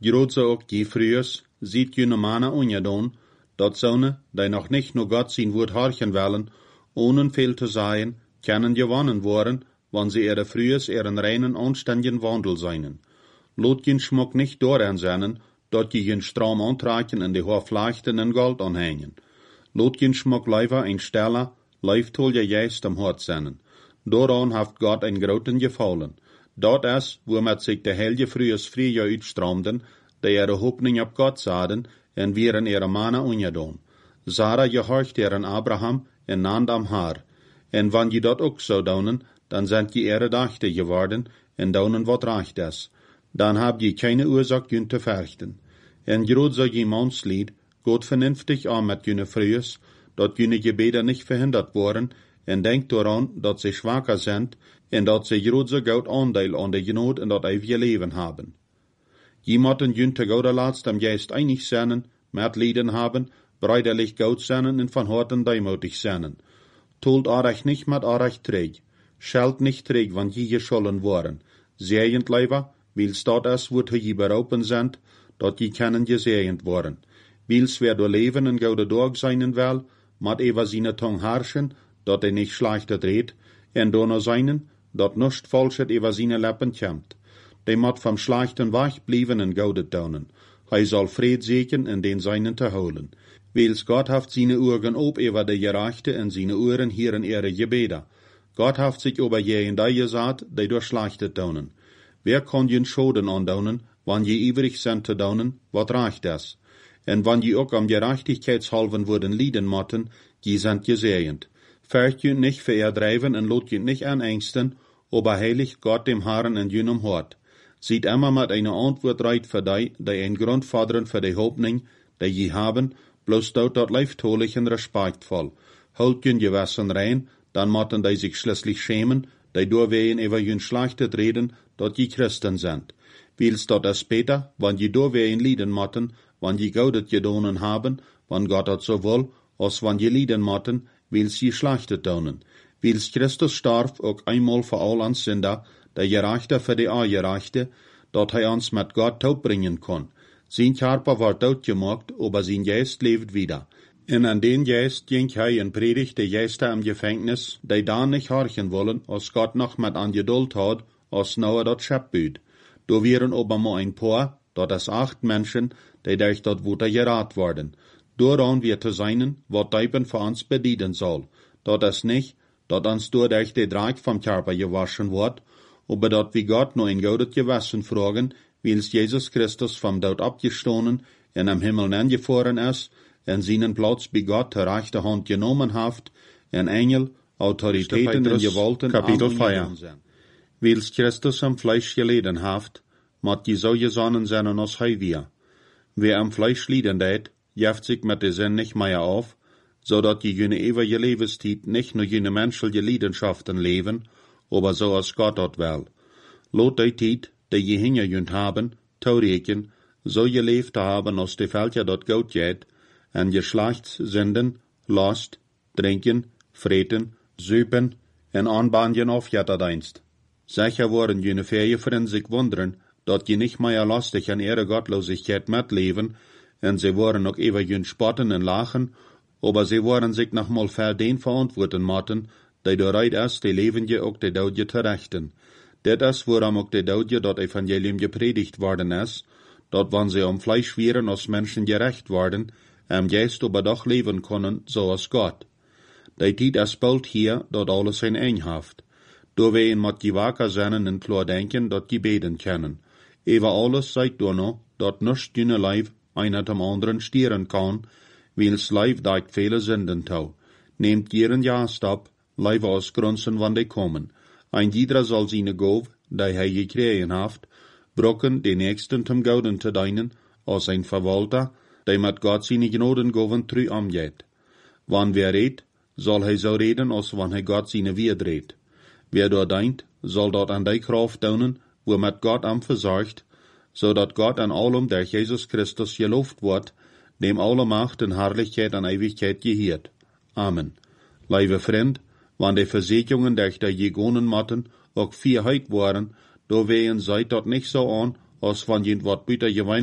Groot zo ook je frühers, ziet je mannen onjedon, dat zonen, die nog niet nur Gott zijn woord horchen willen, ohne veel te zeggen, kunnen gewonnen worden, wann sie ihre frühers ihren reinen, anständigen Wandel seinen. Lot jen schmuck nicht dooraan zijn, dat je jen Strom antraken en de hoofdvlachten en Gold anhängen. Lot jen schmuck leiver ein Steller, leiftoll je juist am Hort zijn. Dooraan heeft Gott ein groten gefallen. Dat is, waarmee zich de helge frühers vrije uitstroomden, die ihre hoopning op Gott zaden, en wieren ihre mannen ongedaan. Sarah gehorcht ihren Abraham en naand am haar. En wann je dat ook zou doen, dan zijn je ihre dachte geworden, en doen wat recht is. Dan heb je keine oorzaak jun te verchten. En groot zou je manslied, God vernünftig aan met june frühers, dat june gebeden nicht verhindert worden, en denkt daran, dat ze schwacher zijn, en dat ze groot zo goud aandeel aan de genoot en dat eeuwige leven hebben. Je moeten jun te gouder laatst am juist einig zijn, met lieden hebben, breiderlich goud zijn en van harten deimotig zijn. Tolt arach nicht met arach träg, schelt nicht träg, wann je geschollen worden. Sejend leiber, wils dat es, wo je beraupen sind, dat je kennen gesejend worden. Wils wer door leven en goude dag zijn wel, mat eva seine tong herrschen, dat nicht schlechtet redt, en donor seinen, dat nust falschet eva seine Lippen kämmt. De mat vom schlechten weg blieben en goudet daunen. Hij soll Fred seken en den seinen te holen. Wils Gott haft seine Augen op eva de Gerechte en seine Ohren hieren ihre Gebete. Gott haft sich ober je in die gesagt, die door schlechtet daunen. Wer kann jen Schoden andaunen, wann je ivrig sind te daunen, wat recht is? En wann je ook am Gerechtigkeitshalven worden lieden motten, je sind gesehend. Fährt je nicht verdrijven en lot je nicht anängsten, aber heilig Gott dem Herrn en jenem Hort. Sieht immer mit einer Antwort reit für die ein Grund fordern für die Hoffnung, die je haben, bloß dort leiftolich und respektvoll. Holt je Gewissen rein, dann motten die sich schließlich schämen, die durchwehen über jün schlechtet reden, dat je Christen sind. Wils dat es später, wann je durchwehen lieden motten, wann je goudet gedonen haben, wann Gott dat so will, als wann je lieden motten, wils je schlechtet donen. Wils Christus starf ook einmal voor al ans Sünder, der Gerechte für die Ungerechte, dat hij ons met Gott taub bringen kon. Sein Körper war dood gemacht, aber sein Geist lebt wieder. En an den Geist ging hij en predigt de Geister im Gefängnis, die da nicht horchen wollen, als Gott noch met an Geduld hat, als nauer dat Schöpbüt. Da wären aber mal ein paar, dat is 8 Menschen, die durch dat Wutter gerat worden. Dooraan wir te seinen, wat Deiben für uns bedienen soll. Dat is nicht, dat uns durch de Dreck vom Körper gewaschen wird, aber dat wir Gott nur ein goudet Gewissen fragen, wils Jesus Christus vom Tod abgestoßen en am Himmel angefahren ist, en seinen Platz bei Gott ter rechte Hand genommen haft, en Engel, Autoritäten en Gewalten Kapitel 4. Wils Christus am Fleisch geleden haft, mat je so gesonnen zijn als hij wir. Wer am Fleisch lieden deed, jeft sich mit de Sinn nicht mehr auf, so dat je jene ewige Lebenstiet nicht nur jene menschliche Leidenschaften leben, aber so als Gott dort will. Lot die Tiet, die je hingejünt haben, taureken, so geleefd haben als de Völker dort Gott geht, en Geschlechtssünden, Lust, Trinken, Freten, Süpen en Anbandjen aufjetterdienst. Sicher worden jene Ferien sich wundern, dat je nicht mehr lustig an ihre Gottlosigkeit mitleben, en sie worden auch ewig jün spotten en lachen, aber sie worden sich noch mal für den verantworten motten, die bereit ist, die Levende auch die Daudje te rechten. Dit is waarom ook de Daudje dat Evangelium gepredigt worden is, dat wann sie am Fleisch wären als Menschen gerecht worden, am Geist aber doch leben können, so als Gott. Die Tijd is bald hier, dat alles zijn eenhaft. Door wij in mat die wakker zijn en klaar denken, dat die beden können. Ewa alles seid door no, dat nust jene lijf een het am anderen stieren kan, wils lijf deit vele zinden touw. Neemt jeren jaarstap, lijf aus grunzen wann die komen. Ein jeder soll seine Gove, die hij gekregen haft, brokken den nächsten zum Gouden te dienen, als ein Verwalter, die met Gott seine Gnodengoven trü omgeht. Wann wer redt, soll hij so reden, als wann hij Gott seine Wied redt. Wer dort denkt, soll dort an die Kraft daunen, wo met Gott am versorgt, so dat Gott an allem, der Jesus Christus geloofd wordt, dem alle Macht en Herrlichkeit an Ewigkeit gehiert. Amen. Lieve Vriend, wann die Versicherungen durch die gegonen matten auch Vierheit waren, da wehen seid dort nicht so an, als wann jemand wat büter